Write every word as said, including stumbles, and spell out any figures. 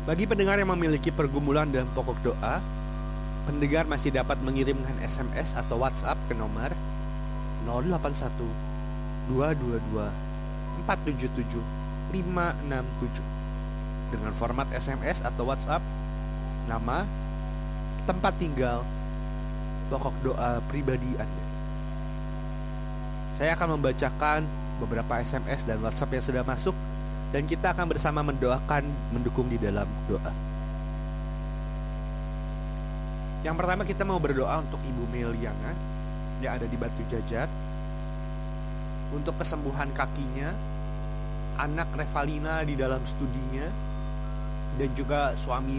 Bagi pendengar yang memiliki pergumulan dalam pokok doa, pendengar masih dapat mengirimkan S M S atau WhatsApp ke nomor nol delapan satu dua dua dua empat tujuh tujuh lima enam tujuh dengan format S M S atau WhatsApp, nama, tempat tinggal, pokok doa pribadi Anda. Saya akan membacakan beberapa S M S dan WhatsApp yang sudah masuk, dan kita akan bersama mendoakan, mendukung di dalam doa. Yang pertama, kita mau berdoa untuk Ibu Meliana yang ada di Batu Jajar, untuk kesembuhan kakinya, anak Revalina di dalam studinya, dan juga suami